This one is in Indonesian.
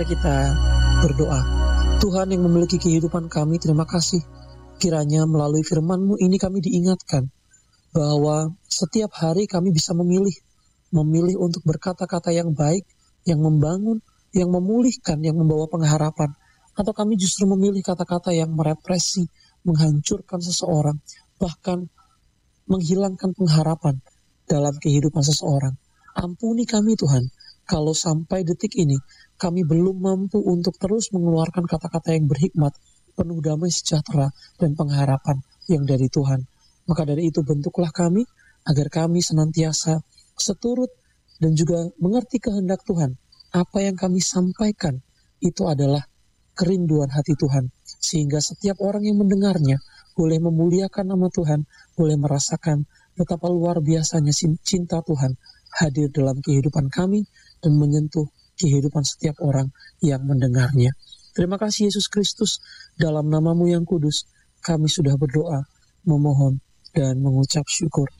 kita berdoa. Tuhan yang memiliki kehidupan kami, terima kasih. Kiranya melalui firman-Mu ini kami diingatkan bahwa setiap hari kami bisa memilih untuk berkata-kata yang baik, yang membangun, yang memulihkan, yang membawa pengharapan. Atau kami justru memilih kata-kata yang merepresi, menghancurkan seseorang, bahkan menghilangkan pengharapan dalam kehidupan seseorang. Ampuni kami Tuhan, kalau sampai detik ini kami belum mampu untuk terus mengeluarkan kata-kata yang berhikmat, penuh damai sejahtera dan pengharapan yang dari Tuhan. Maka dari itu bentuklah kami, agar kami senantiasa seturut dan juga mengerti kehendak Tuhan. Apa yang kami sampaikan itu adalah kerinduan hati Tuhan, sehingga setiap orang yang mendengarnya boleh memuliakan nama Tuhan, boleh merasakan betapa luar biasanya cinta Tuhan hadir dalam kehidupan kami dan menyentuh kehidupan setiap orang yang mendengarnya. Terima kasih Yesus Kristus, dalam nama-Mu yang kudus kami sudah berdoa, memohon dan mengucap syukur.